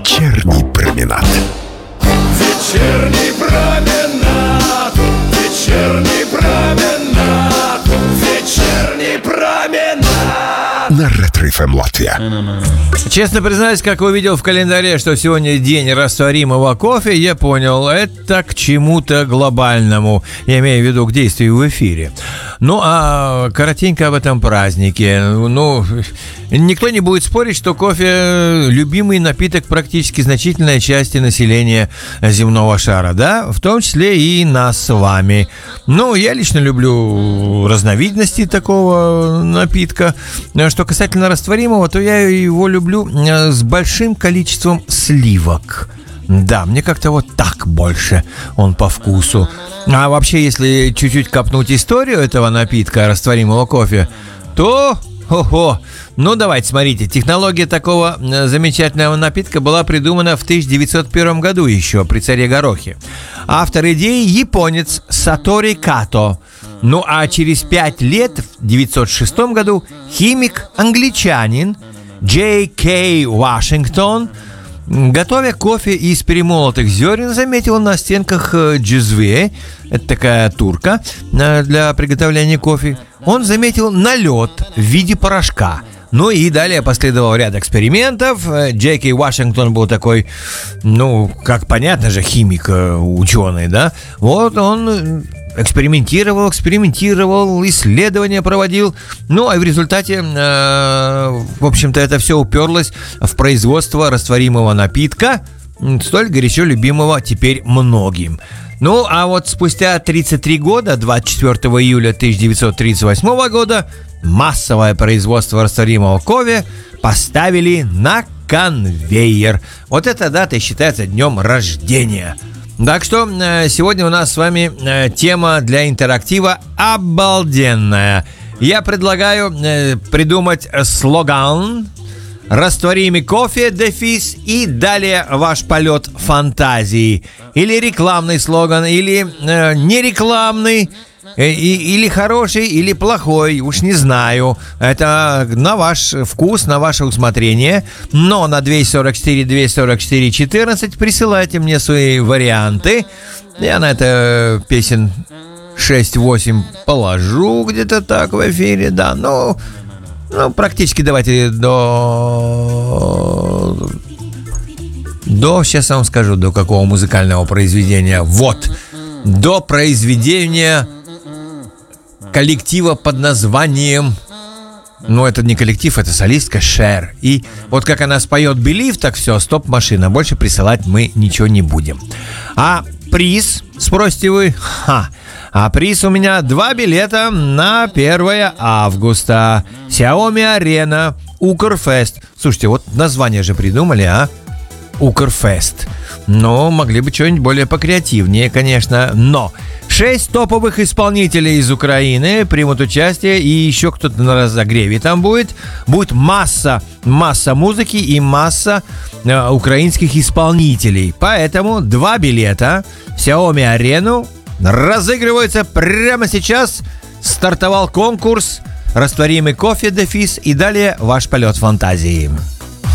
Вечерний променад. Вечерний променад. Вечерний променад. Вечерний променад. На Ретро-ФМ Латвия. Честно признаюсь, как увидел в календаре, что сегодня день растворимого кофе, я понял, это к чему-то глобальному. Я имею в виду к действию в эфире. Ну, а коротенько об этом празднике. Ну, никто не будет спорить, что кофе – любимый напиток практически значительной части населения земного шара, да? В том числе и нас с вами. Ну, я лично люблю разновидности такого напитка. Что касательно растворимого, то я его люблю с большим количеством сливок. Да, мне как-то вот так больше он по вкусу. А вообще, если чуть-чуть копнуть историю этого напитка, растворимого кофе, то... Ого! Ну, давайте, смотрите. Технология такого замечательного напитка была придумана в 1901 году еще при царе Горохе. Автор идеи – японец Сатори Като. Ну, а через 5 лет, в 1906 году, химик-англичанин Джей Кей Вашингтон, готовя кофе из перемолотых зерен, заметил на стенках джезве, это такая турка для приготовления кофе, он заметил налет в виде порошка. Ну и далее последовал ряд экспериментов. Джей Кей Вашингтон был такой, ну, как понятно же, химик, ученый, да? Вот он экспериментировал, исследования проводил. Ну, а в результате, в общем-то, это все уперлось в производство растворимого напитка, столь горячо любимого теперь многим. Ну, а вот спустя 33 года, 24 июля 1938 года, массовое производство растворимого кофе поставили на конвейер. Вот эта дата считается днем рождения. Так что сегодня у нас с вами тема для интерактива обалденная. Я предлагаю придумать слоган «Растворимый кофе, дефис» и далее ваш полет фантазии. Или рекламный слоган, или нерекламный, или хороший, или плохой, уж не знаю. Это на ваш вкус, на ваше усмотрение. Но на 244-244-14 присылайте мне свои варианты. Я на это песен 6-8 положу где-то так в эфире, да. Ну, практически давайте до... Сейчас я вам скажу, до какого музыкального произведения. Вот, до произведения коллектива под названием... Ну, это не коллектив, это солистка Cher. И вот как она споет «Believe», так все, стоп-машина. Больше присылать мы ничего не будем. А приз, спросите вы? А приз у меня 2 билета на 1 августа. Xiaomi Arena, Укрфест. Слушайте, вот название же придумали, а? Укрфест. Но могли бы что-нибудь более покреативнее, конечно. Но 6 топовых исполнителей из Украины примут участие, и еще кто-то на разогреве там будет. Будет масса музыки и масса украинских исполнителей. Поэтому 2 билета в Xiaomi Areну разыгрываются прямо сейчас. Стартовал конкурс «Растворимый кофе, дефис» и далее ваш полет фантазии.